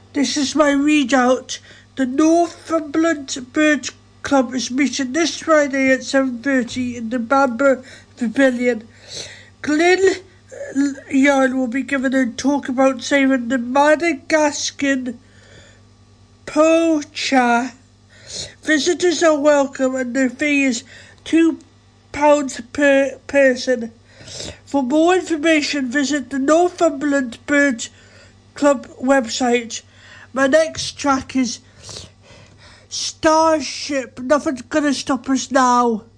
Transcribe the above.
This is my readout. The Northumberland Bird Club is meeting this Friday at 7:30 in the Bamber Pavilion. Glyn Yarn will be giving a talk about saving the Madagascar poacher. Visitors are welcome and the fee is £2 per person. For more information, visit the Northumberland Bird Club website. My next track is Starship, Nothing's Gonna Stop Us Now.